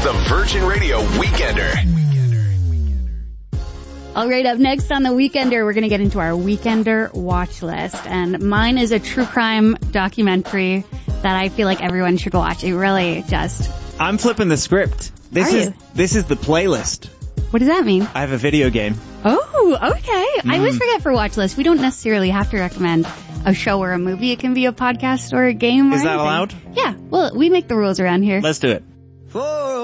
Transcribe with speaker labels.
Speaker 1: the Virgin Radio Weekender.
Speaker 2: All right, up next on the Weekender, we're going to get into our Weekender watch list. And mine is a true crime documentary that I feel like everyone should watch. It really just...
Speaker 3: I'm flipping the script. This is the playlist.
Speaker 2: What does that mean?
Speaker 3: I have a video game.
Speaker 2: Oh, okay. I always forget for watch list. We don't necessarily have to recommend a show or a movie. It can be a podcast or a game.
Speaker 3: Is that allowed?
Speaker 2: Yeah. Well, we make the rules around here.
Speaker 3: Let's do it.